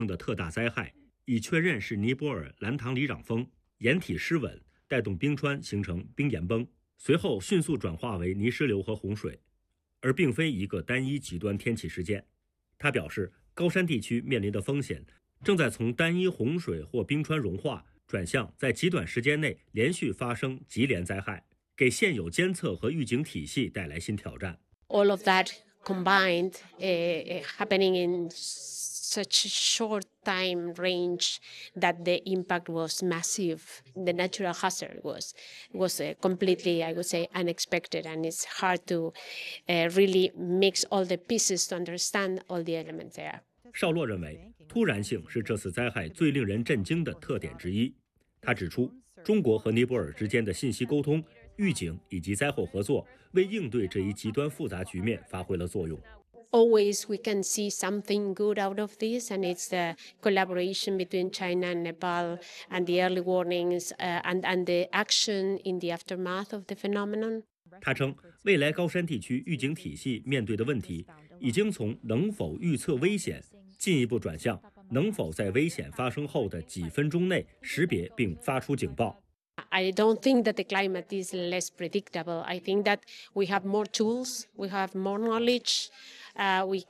的特大灾害，已确认是尼泊尔兰塘里涨风，岩体失稳，带动冰川形成冰岩崩，随后迅速转化为泥石流和洪水，而并非一个单一极端天气事件。他表示，高山地区面临的风险正在从单一洪水或冰川融化转向在极短时间内连续发生级联灾害，给现有监测和预警体系带来新挑战。 All of that combined, happening in such a short time range that the impact was massive. The natural hazard was completely, I would say, unexpected, and it's hard to really mix all the pieces to understand all the elements there. 邵洛认为，突然性是这次灾害最令人震惊的特点之一。他指出，中国和尼泊尔之间的信息沟通、预警以及灾后合作，为应对这一极端复杂局面发挥了作用。 Always we can see something good out of this, and it's the collaboration between China and Nepal, and the early warnings, and the action in the aftermath of the phenomenon. 他称，未来高山地区预警体系面对的问题，已经从能否预测危险，进一步转向能否在危险发生后的几分钟内识别并发出警报。 I don't think that the climate is less predictable. I think that we have more tools, we have more knowledge, we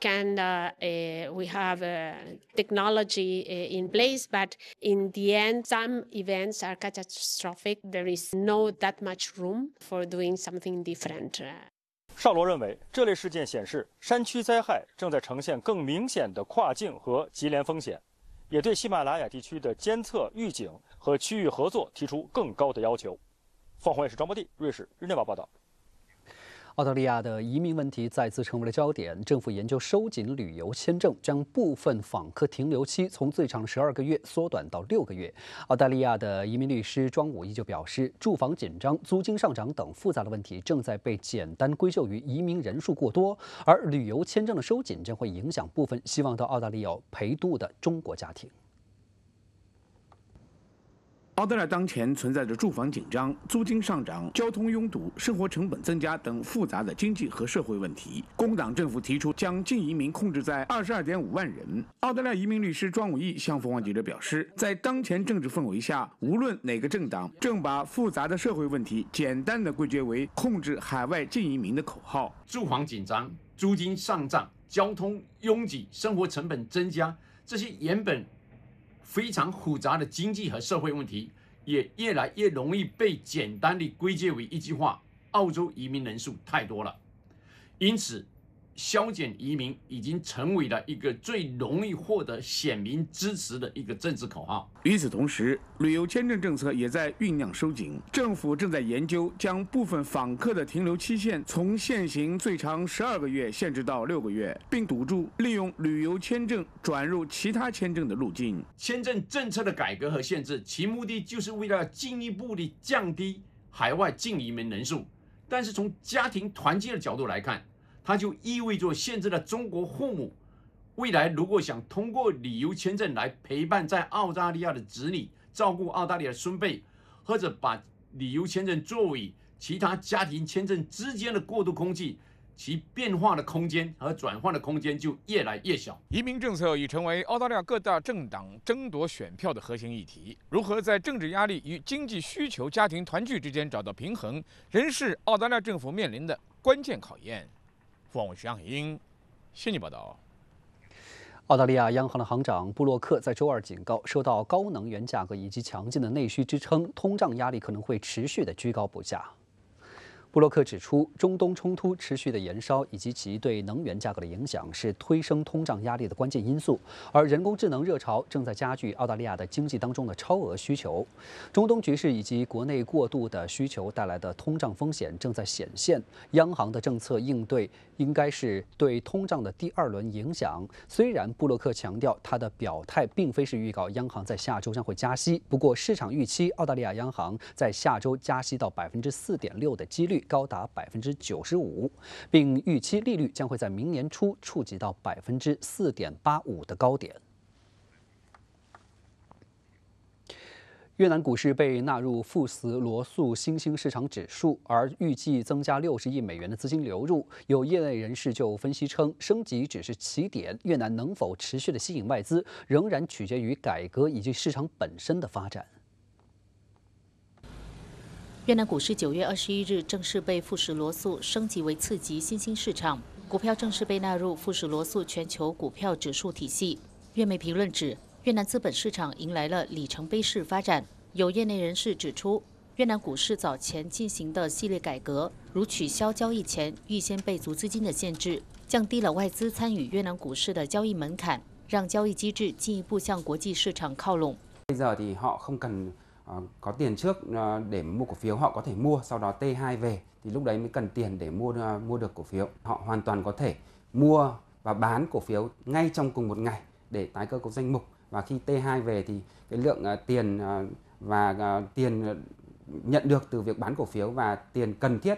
have technology in place, but in the end, some events are catastrophic. There is no that much room for doing something different. 邵罗认为，这类事件显示山区灾害正在呈现更明显的跨境和级联风险，也对喜马拉雅地区的监测、预警和区域合作提出更高的要求。凤凰卫视张博地，瑞士日内瓦报道。 澳大利亚的移民问题再次成为了焦点，政府研究收紧旅游签证，将部分访客停留期从最长12个月缩短到6个月。澳大利亚的移民律师庄武义就表示，住房紧张、租金上涨等复杂的问题正在被简单归咎于移民人数过多，而旅游签证的收紧将会影响部分希望到澳大利亚陪度的中国家庭。 澳大利亚当前存在着住房紧张、租金上涨、交通拥堵、生活成本增加等复杂的经济和社会问题。工党政府提出将净移民控制在22.5万人。澳大利亚移民律师庄武义向凤凰记者表示，在当前政治氛围下，无论哪个政党，正把复杂的社会问题简单的归结为控制海外净移民的口号。 住房紧张、租金上涨、交通拥挤、生活成本增加，这些原本非常复杂的经济和社会问题，也越来越容易被简单地归结为一句话：澳洲移民人数太多了。因此，削减移民已经成为了一个最容易获得选民支持的一个政治口号。 与此同时，旅游签证政策也在酝酿收紧。政府正在研究将部分访客的停留期限从现行最长12个月限制到6个月，并堵住利用旅游签证转入其他签证的路径。 签证政策的改革和限制，其目的就是为了进一步地降低海外净移民人数。但是从家庭团聚的角度来看，它就意味着限制了中国父母未来如果想通过旅游签证来陪伴在澳大利亚的子女，照顾澳大利亚的孙辈，或者把旅游签证作为其他家庭签证之间的过渡空气，其变化的空间和转换的空间就越来越小。 移民政策已成为澳大利亚各大政党争夺选票的核心议题。如何在政治压力与经济需求、家庭团聚之间找到平衡，仍是澳大利亚政府面临的关键考验。凤凰卫视杨英悉尼报道。 澳大利亚央行的行长布洛克在周二警告，受到高能源价格以及强劲的内需支撑，通胀压力可能会持续的居高不下。布洛克指出，中东冲突持续的延烧以及其对能源价格的影响是推升通胀压力的关键因素，而人工智能热潮正在加剧澳大利亚的经济当中的超额需求。中东局势以及国内过度的需求带来的通胀风险正在显现，央行的政策应对应该是对通胀的第2轮影响。虽然布洛克强调他的表态并非是预告央行在下周将会加息，不过市场预期澳大利亚央行在下周加息到4.6%的几率高达95%，并预期利率将会在明年初触及到4.85%的高点。 越南股市被纳入富时罗素新兴市场指数，而预计增加60亿美元的资金流入。有业内人士就分析称，升级只是起点，越南能否持续的吸引外资，仍然取决于改革以及市场本身的发展。 越南股市9月21日正式被富时罗素升级为次级新兴市场，股票正式被纳入富时罗素全球股票指数体系。越媒评论指，越南资本市场迎来了里程碑式发展。有业内人士指出，越南股市早前进行的系列改革，如取消交易前预先备足资金的限制，降低了外资参与越南股市的交易门槛，让交易机制进一步向国际市场靠拢。 Bây giờ thì họ không cần có tiền trước để mua cổ phiếu, họ có thể mua sau đó T2 về thì lúc đấy mới cần tiền để mua được cổ phiếu. Họ hoàn toàn có thể mua và bán cổ phiếu ngay trong cùng một ngày để tái cơ cấu danh mục, và khi T2 về thì cái lượng tiền và tiền nhận được từ việc bán cổ phiếu và tiền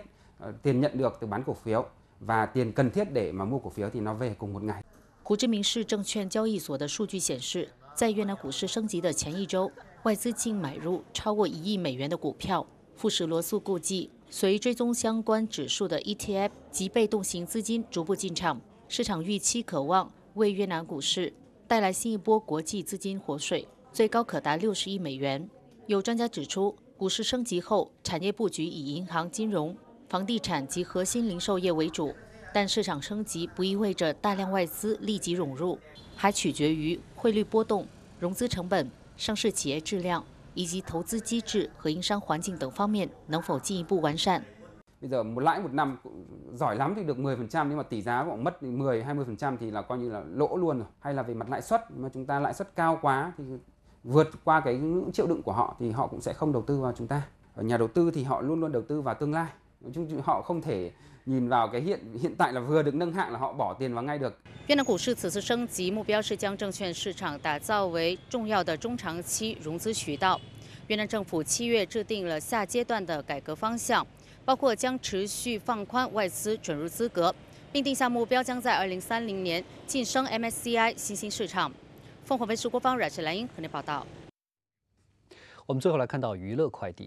nhận được từ bán cổ phiếu và tiền cần thiết để mà mua cổ phiếu thì nó về cùng một ngày. 胡志明市证券交易所的数据显示，在越南股市升级的前一周，外资净买入超过1亿美元的股票。富时罗素估计，随追踪相关指数的 ETF 及被动型资金逐步进场，市场预期可望为越南股市带来新一波国际资金活水，最高可达60亿美元。有专家指出，股市升级后，产业布局以银行、金融、房地产及核心零售业为主，但市场升级不意味着大量外资立即涌入，还取决于汇率波动、融资成本、上市企业质量以及投资机制和营商环境等方面能否进一步完善。 Bây giờ một lãi một năm giỏi lắm thì được 10%, nhưng mà tỷ giá của mất 10-20% thì là coi như là lỗ luôn rồi. Hay là về mặt lãi suất, mà chúng ta lãi suất cao quá thì vượt qua cái ngưỡng chịu đựng của họ thì họ cũng sẽ không đầu tư vào chúng ta. Ở nhà đầu tư thì họ luôn luôn đầu tư vào tương lai. Họ không thể nhìn vào cái hiện tại là vừa được nâng hạng là họ bỏ tiền vào ngay được. 越南股市此次升级目标是将证券市场打造为重要的中长期融资渠道。越南政府7月制定了下阶段的改革方向，包括将持续放宽外资准入资格，并定下目标将在2030年晋升 MSCI 新兴市场。凤凰卫视郭芳、阮氏兰英和您报道。 我们最后来看到娱乐快递。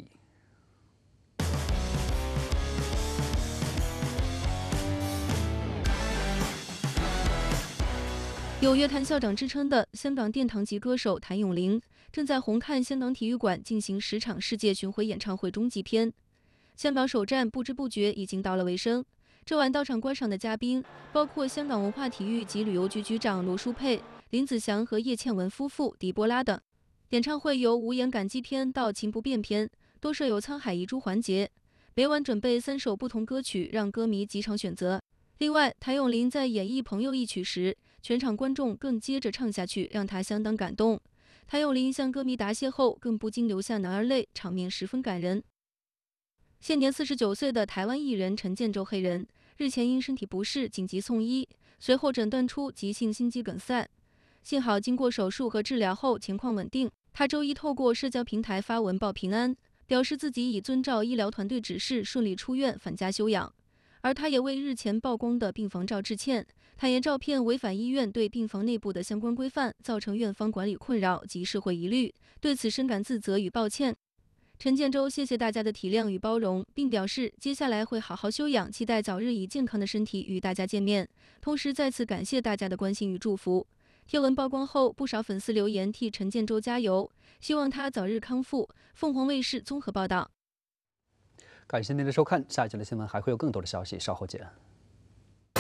有乐坛校长之称的香港殿堂级歌手谭咏麟，正在红磡香港体育馆进行10场世界巡回演唱会终极篇。香港首站不知不觉已经到了尾声。这晚到场观赏的嘉宾包括香港文化体育及旅游局局长罗淑佩、林子祥和叶倩文夫妇、狄波拉等。演唱会由无言感激篇到情不变篇，都设有沧海遗珠环节，每晚准备3首不同歌曲，让歌迷即场选择。另外，谭咏麟在演绎《朋友》一曲时，全场观众更接着唱下去，让他相当感动。谭咏麟向歌迷答谢后，更不禁流下男儿泪，场面十分感人。现年49岁的台湾艺人陈建州黑人，日前因身体不适紧急送医，随后诊断出急性心肌梗塞。幸好经过手术和治疗后情况稳定。他周一透过社交平台发文报平安，表示自己已遵照医疗团队指示顺利出院返家休养。而他也为日前曝光的病房照致歉，坦言照片违反医院对病房内部的相关规范，造成院方管理困扰及社会疑虑，对此深感自责与抱歉。陈建州谢谢大家的体谅与包容，并表示接下来会好好休养，期待早日以健康的身体与大家见面。同时再次感谢大家的关心与祝福。贴文曝光后，不少粉丝留言替陈建州加油，希望他早日康复。凤凰卫视综合报道。 感谢您的收看，下一节的新闻还会有更多的消息，稍后见。